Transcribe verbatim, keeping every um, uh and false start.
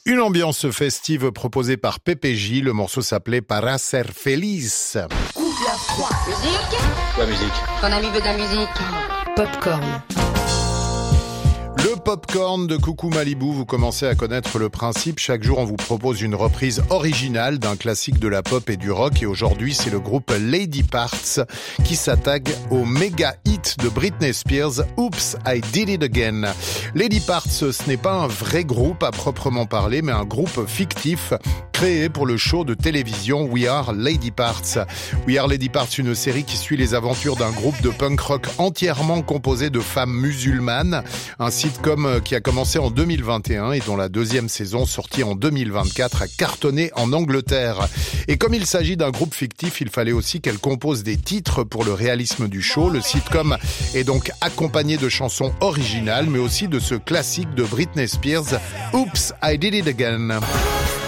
Une ambiance festive proposée par P P J. Le morceau s'appelait Para Ser Feliz. Coupe la froid. Musique ? Quoi, musique ? Ton ami veut de la musique. Popcorn. Le popcorn de Coucou Malibu, vous commencez à connaître le principe. Chaque jour, on vous propose une reprise originale d'un classique de la pop et du rock. Et aujourd'hui, c'est le groupe Lady Parts qui s'attaque au méga hit de Britney Spears, Oops, I Did It Again. Lady Parts, ce n'est pas un vrai groupe à proprement parler, mais un groupe fictif créé pour le show de télévision We Are Lady Parts. We Are Lady Parts, une série qui suit les aventures d'un groupe de punk rock entièrement composé de femmes musulmanes. Un sitcom qui a commencé en deux mille vingt et un et dont la deuxième saison, sortie en deux mille vingt-quatre, a cartonné en Angleterre. Et comme il s'agit d'un groupe fictif, il fallait aussi qu'elle compose des titres pour le réalisme du show. Le sitcom est donc accompagné de chansons originales, mais aussi de ce classique de Britney Spears, Oops, I Did It Again.